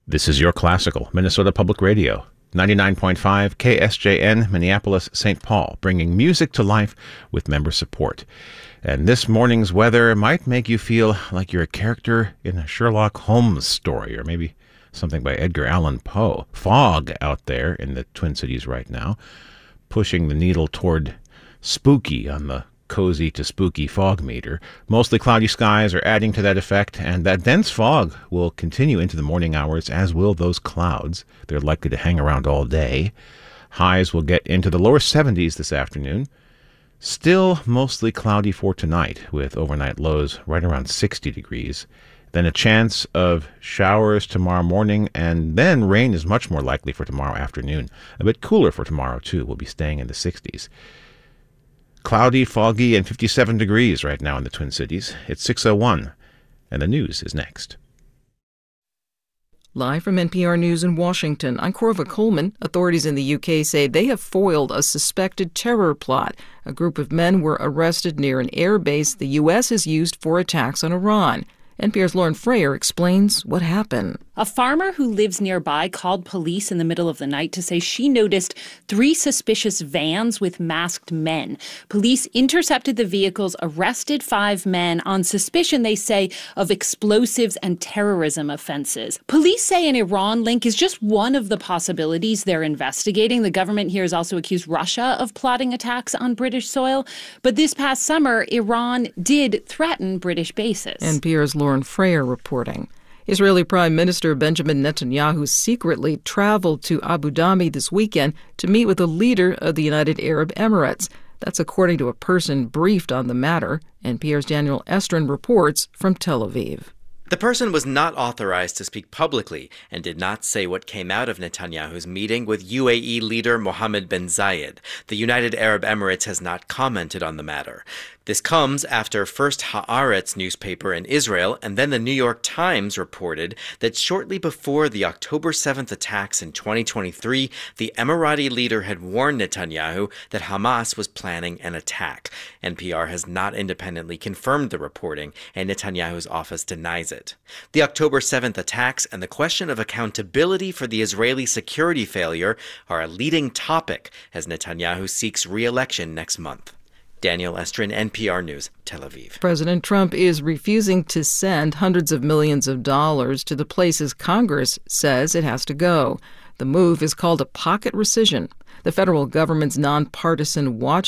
This is your classical Minnesota Public Radio, 99.5 KSJN, Minneapolis, St. Paul, bringing music to life with member support. And this morning's weather might make you feel like you're a character in a Sherlock Holmes story, or maybe something by Edgar Allan Poe. Fog out there in the Twin Cities right now, pushing the needle toward spooky on the cozy to spooky fog meter. Mostly cloudy skies are adding to that effect, and that dense fog will continue into the morning hours, as will those clouds. They're likely to hang around all day. Highs will get into the lower 70s this afternoon. Still mostly cloudy for tonight, with overnight lows right around 60 degrees. Then a chance of showers tomorrow morning, and then rain is much more likely for tomorrow afternoon. A bit cooler for tomorrow, too. We'll be staying in the 60s. Cloudy, foggy, and 57 degrees right now in the Twin Cities. It's 6:01, and the news is next. Live from NPR News in Washington, I'm Corva Coleman. Authorities in the UK say they have foiled a suspected terror plot. A group of men were arrested near an air base the U.S. has used for attacks on Iran. NPR's Lauren Frayer explains what happened. A farmer who lives nearby called police in the middle of the night to say she noticed 3 suspicious vans with masked men. Police intercepted the vehicles, arrested 5 men on suspicion, they say, of explosives and terrorism offenses. Police say an Iran link is just one of the possibilities they're investigating. The government here has also accused Russia of plotting attacks on British soil. But this past summer, Iran did threaten British bases. NPR's Lauren Frayer reporting. Israeli Prime Minister Benjamin Netanyahu secretly traveled to Abu Dhabi this weekend to meet with a leader of the United Arab Emirates. That's according to a person briefed on the matter. NPR's Daniel Estrin reports from Tel Aviv. The person was not authorized to speak publicly and did not say what came out of Netanyahu's meeting with UAE leader Mohammed bin Zayed. The United Arab Emirates has not commented on the matter. This comes after first Haaretz newspaper in Israel and then the New York Times reported that shortly before the October 7th attacks in 2023, the Emirati leader had warned Netanyahu that Hamas was planning an attack. NPR has not independently confirmed the reporting, and Netanyahu's office denies it. The October 7th attacks and the question of accountability for the Israeli security failure are a leading topic as Netanyahu seeks re-election next month. Daniel Estrin, NPR News, Tel Aviv. President Trump is refusing to send hundreds of millions of dollars to the places Congress says it has to go. The move is called a pocket rescission. The federal government's nonpartisan watch